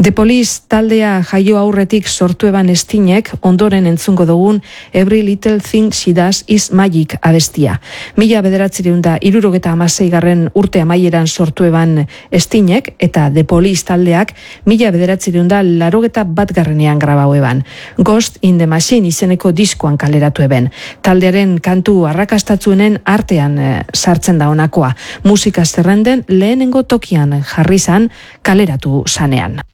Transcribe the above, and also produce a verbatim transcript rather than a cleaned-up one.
The Police taldea jaio aurretik sortu eban estinek ondoren entzungo dugun Every Little Thing She Does Is Magic abestia. Mila bederatzireun da irurogeta amasei garren urte amaieran sortu eban estinek eta The Police taldeak mila bederatzireun da larogeta bat garrenean grabau eban. Ghost in the Machine izeneko diskoan kaleratu eben. Taldearen kantu arrakastatzuenen artean e, sartzen da honakoa. Musika zerrenden lehenengo tokian jarri zan kaleratu zanean.